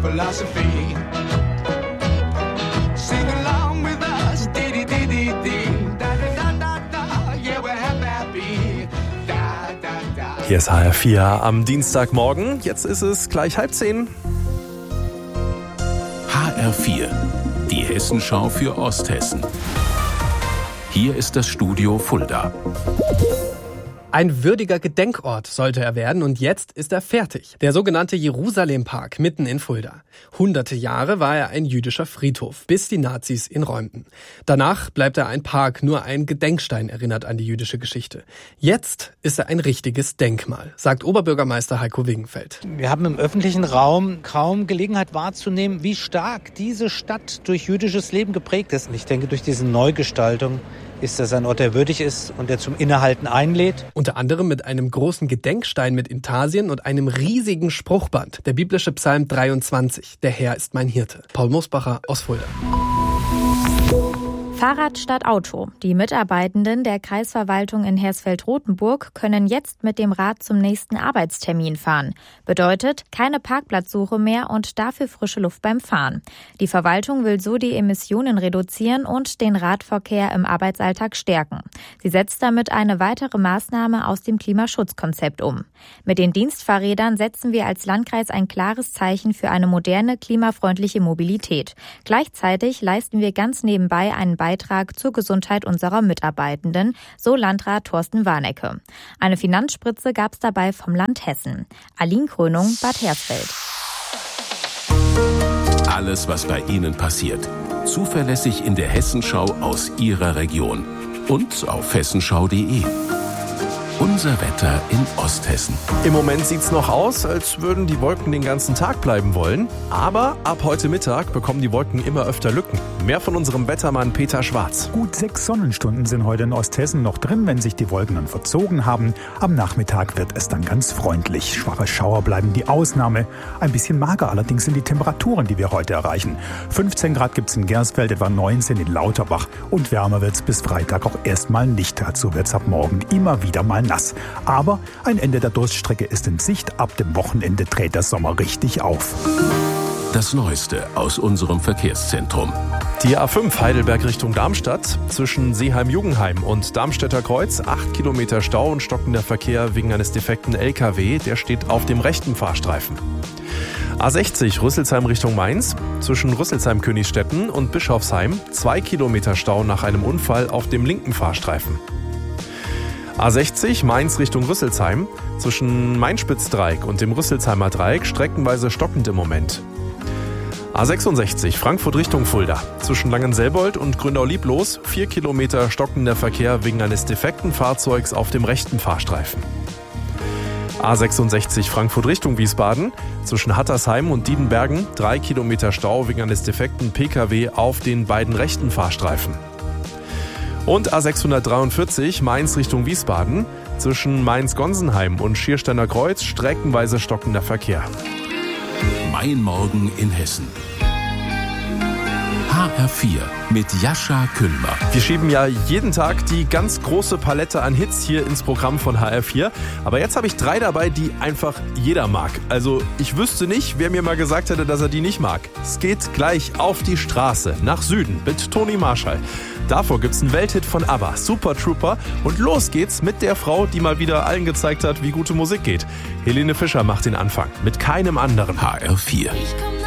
philosophy. Sing along with us, dee-dee-dee-dee-dee. Da-da-da-da-da, yeah, we're happy. Da-da-da. Hier ist HR4 am Dienstagmorgen. Jetzt ist es gleich 9:30. HR4, die Hessenschau für Osthessen. Hier ist das Studio Fulda. Ein würdiger Gedenkort sollte er werden und jetzt ist er fertig. Der sogenannte Jerusalempark mitten in Fulda. Hunderte Jahre war er ein jüdischer Friedhof, bis die Nazis ihn räumten. Danach bleibt er ein Park, nur ein Gedenkstein erinnert an die jüdische Geschichte. Jetzt ist er ein richtiges Denkmal, sagt Oberbürgermeister Heiko Wingenfeld. Wir haben im öffentlichen Raum kaum Gelegenheit wahrzunehmen, wie stark diese Stadt durch jüdisches Leben geprägt ist. Und ich denke, durch diese Neugestaltung ist das ein Ort, der würdig ist und der zum Innehalten einlädt. Unter anderem mit einem großen Gedenkstein mit Intarsien und einem riesigen Spruchband. Der biblische Psalm 23, der Herr ist mein Hirte. Paul Mosbacher aus Fulda. Fahrrad statt Auto. Die Mitarbeitenden der Kreisverwaltung in Hersfeld-Rotenburg können jetzt mit dem Rad zum nächsten Arbeitstermin fahren. Bedeutet, keine Parkplatzsuche mehr und dafür frische Luft beim Fahren. Die Verwaltung will so die Emissionen reduzieren und den Radverkehr im Arbeitsalltag stärken. Sie setzt damit eine weitere Maßnahme aus dem Klimaschutzkonzept um. Mit den Dienstfahrrädern setzen wir als Landkreis ein klares Zeichen für eine moderne, klimafreundliche Mobilität. Gleichzeitig leisten wir ganz nebenbei einen Beitrag zur Gesundheit unserer Mitarbeitenden, so Landrat Thorsten Warnecke. Eine Finanzspritze gab es dabei vom Land Hessen. Aline Krönung, Bad Hersfeld. Alles, was bei Ihnen passiert. Zuverlässig in der Hessenschau aus Ihrer Region. Und auf hessenschau.de. Unser Wetter in Osthessen. Im Moment sieht's noch aus, als würden die Wolken den ganzen Tag bleiben wollen. Aber ab heute Mittag bekommen die Wolken immer öfter Lücken. Mehr von unserem Wettermann Peter Schwarz. Gut 6 Sonnenstunden sind heute in Osthessen noch drin, wenn sich die Wolken dann verzogen haben. Am Nachmittag wird es dann ganz freundlich. Schwache Schauer bleiben die Ausnahme. Ein bisschen mager allerdings sind die Temperaturen, die wir heute erreichen. 15 Grad gibt's in Gersfeld, etwa 19 in Lauterbach. Und wärmer wird's bis Freitag auch erstmal nicht. Dazu wird's ab morgen immer wieder mal nass. Aber ein Ende der Durststrecke ist in Sicht. Ab dem Wochenende dreht der Sommer richtig auf. Das Neueste aus unserem Verkehrszentrum. Die A5 Heidelberg Richtung Darmstadt zwischen Seeheim-Jugenheim und Darmstädter Kreuz. 8 Kilometer Stau und stockender Verkehr wegen eines defekten LKW. Der steht auf dem rechten Fahrstreifen. A60 Rüsselsheim Richtung Mainz zwischen Rüsselsheim-Königsstetten und Bischofsheim. 2 Kilometer Stau nach einem Unfall auf dem linken Fahrstreifen. A60 Mainz Richtung Rüsselsheim zwischen Mainspitzdreieck und dem Rüsselsheimer Dreieck streckenweise stockend im Moment. A66 Frankfurt Richtung Fulda zwischen Langenselbold und Grünau-Lieblos 4 Kilometer stockender Verkehr wegen eines defekten Fahrzeugs auf dem rechten Fahrstreifen. A66 Frankfurt Richtung Wiesbaden zwischen Hattersheim und Diedenbergen 3 Kilometer Stau wegen eines defekten Pkw auf den beiden rechten Fahrstreifen. Und A643 Mainz Richtung Wiesbaden zwischen Mainz-Gonsenheim und Schiersteiner Kreuz streckenweise stockender Verkehr. Mein Morgen in Hessen. HR4 mit Jascha Küllmer. Wir schieben ja jeden Tag die ganz große Palette an Hits hier ins Programm von HR4. Aber jetzt habe ich 3 dabei, die einfach jeder mag. Also ich wüsste nicht, wer mir mal gesagt hätte, dass er die nicht mag. Es geht gleich auf die Straße nach Süden mit Toni Marshall. Davor gibt's einen Welthit von ABBA, Super Trooper. Und los geht's mit der Frau, die mal wieder allen gezeigt hat, wie gute Musik geht. Helene Fischer macht den Anfang mit keinem anderen. HR4. Ich komm